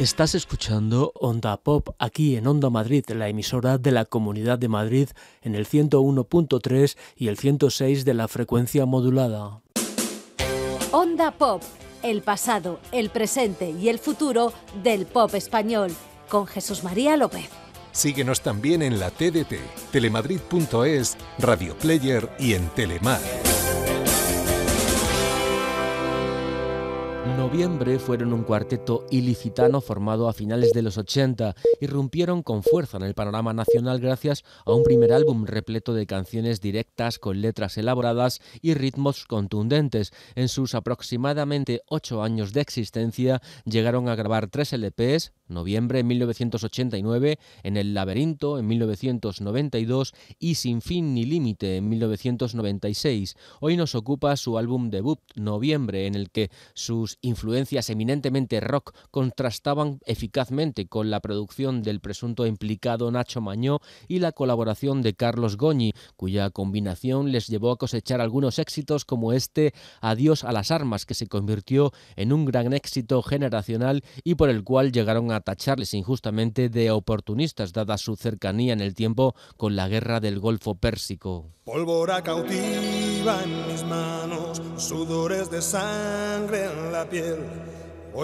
Estás escuchando Onda Pop aquí en Onda Madrid, la emisora de la Comunidad de Madrid en el 101.3 y el 106 de la frecuencia modulada. Onda Pop, el pasado, el presente y el futuro del pop español, con Jesús María López. Síguenos también en la TDT, telemadrid.es, Radio Player y en Telemar. Noviembre fueron un cuarteto ilicitano formado a finales de los 80. Irrumpieron con fuerza en el panorama nacional gracias a un primer álbum repleto de canciones directas con letras elaboradas y ritmos contundentes. En sus aproximadamente 8 años de existencia llegaron a grabar 3 LPs, Noviembre en 1989, En el laberinto en 1992 y Sin fin ni límite en 1996. Hoy nos ocupa su álbum debut, Noviembre, en el que sus influencias eminentemente rock contrastaban eficazmente con la producción del presunto implicado Nacho Mañó y la colaboración de Carlos Goñi, cuya combinación les llevó a cosechar algunos éxitos como este Adiós a las armas, que se convirtió en un gran éxito generacional y por el cual llegaron a tacharles injustamente de oportunistas dada su cercanía en el tiempo con la guerra del Golfo Pérsico. Pólvora cautiva en mis manos, sudores de sangre en la piel.